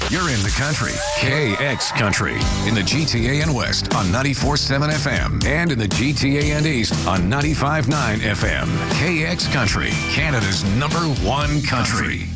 You're in the country. KX Country. In the GTA and West on 94.7 FM. And in the GTA and East on 95.9 FM. KX Country. Canada's #1 country.